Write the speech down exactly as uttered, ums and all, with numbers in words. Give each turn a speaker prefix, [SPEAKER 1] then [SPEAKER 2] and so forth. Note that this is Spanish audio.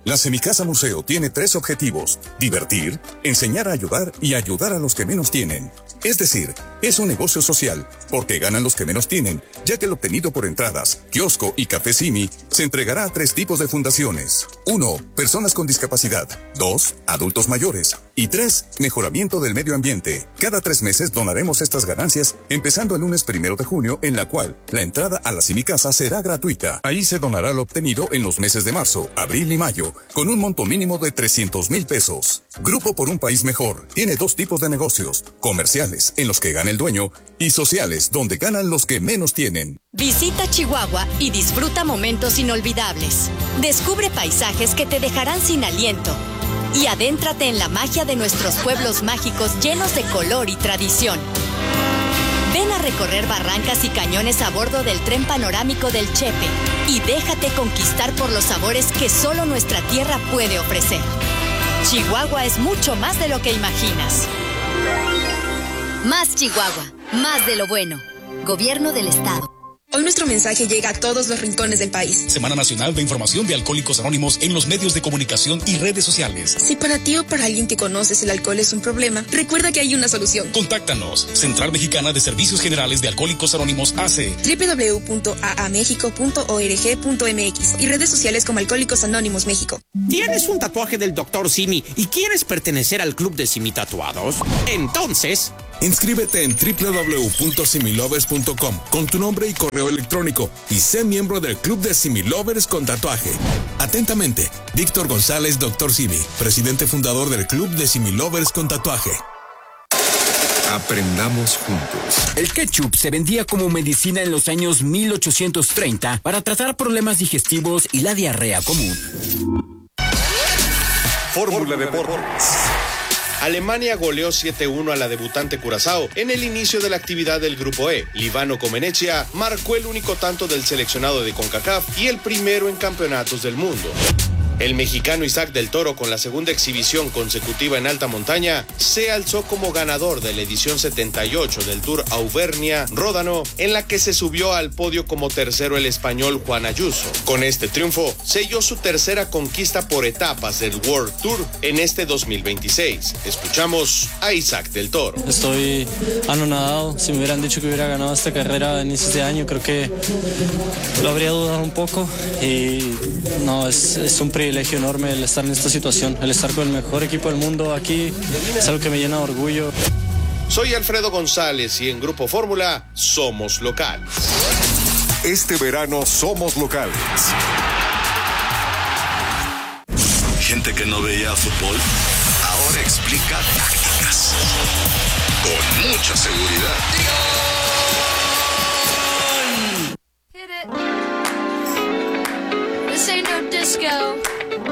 [SPEAKER 1] La Semicasa Museo tiene tres objetivos: divertir, enseñar a ayudar y ayudar a los que menos tienen. Es decir, es un negocio social, porque ganan los que menos tienen, ya que el obtenido por entradas, kiosco y café Simi se entregará a tres tipos de fundaciones. Uno, personas con discapacidad. Dos, adultos mayores. Y tres, mejoramiento del medio ambiente. Cada tres meses donaremos estas ganancias, empezando el lunes primero de junio, en la cual la entrada a la Semicasa será gratuita. Ahí se donará lo obtenido en los meses de marzo, abril y mayo, con un monto mínimo de trescientos mil pesos. Grupo por un País Mejor tiene dos tipos de negocios: comerciales, en los que gana el dueño, y sociales, donde ganan los que menos tienen.
[SPEAKER 2] Visita Chihuahua y disfruta momentos inolvidables. Descubre paisajes que te dejarán sin aliento. Y adéntrate en la magia de nuestros pueblos mágicos llenos de color y tradición. Ven a recorrer barrancas y cañones a bordo del tren panorámico del Chepe y déjate conquistar por los sabores que solo nuestra tierra puede ofrecer. Chihuahua es mucho más de lo que imaginas.
[SPEAKER 3] Más Chihuahua, más de lo bueno. Gobierno del Estado.
[SPEAKER 4] Hoy nuestro mensaje llega a todos los rincones del país.
[SPEAKER 5] Semana Nacional de Información de Alcohólicos Anónimos en los medios de comunicación y redes sociales.
[SPEAKER 4] Si para ti o para alguien que conoces el alcohol es un problema, recuerda que hay una solución.
[SPEAKER 5] Contáctanos. Central Mexicana de Servicios Generales de Alcohólicos Anónimos A C.
[SPEAKER 4] doble u doble u doble u punto a a mexico punto org punto m x y redes sociales como Alcohólicos Anónimos México.
[SPEAKER 6] ¿Tienes un tatuaje del doctor Simi y quieres pertenecer al club de Simi Tatuados? Entonces,
[SPEAKER 7] inscríbete en doble u doble u doble u punto similovers punto com con tu nombre y correo electrónico y sé miembro del Club de Similovers con tatuaje. Atentamente, Víctor González, doctor Simi, presidente fundador del Club de Similovers con tatuaje.
[SPEAKER 8] Aprendamos juntos.
[SPEAKER 9] El ketchup se vendía como medicina en los años mil ochocientos treinta para tratar problemas digestivos y la diarrea común.
[SPEAKER 10] Fórmula Deportes. Alemania goleó siete uno a la debutante Curazao en el inicio de la actividad del Grupo E. Livano Comenechia marcó el único tanto del seleccionado de CONCACAF y el primero en campeonatos del mundo. El mexicano Isaac del Toro, con la segunda exhibición consecutiva en alta montaña, se alzó como ganador de la edición setenta y ocho del Tour Auvernia-Ródano, en la que se subió al podio como tercero el español Juan Ayuso. Con este triunfo, selló su tercera conquista por etapas del World Tour en este dos mil veintiséis. Escuchamos a Isaac del Toro.
[SPEAKER 11] Estoy anonadado. Si me hubieran dicho que hubiera ganado esta carrera en inicios de año, creo que lo habría dudado un poco. Y no, es, es un privilegio enorme el estar en esta situación, el estar con el mejor equipo del mundo aquí, es algo que me llena de orgullo.
[SPEAKER 10] Soy Alfredo González y en Grupo Fórmula somos locales.
[SPEAKER 8] Este verano somos locales.
[SPEAKER 12] Gente que no veía fútbol, ahora explica tácticas con mucha seguridad.
[SPEAKER 13] This ain't no disco.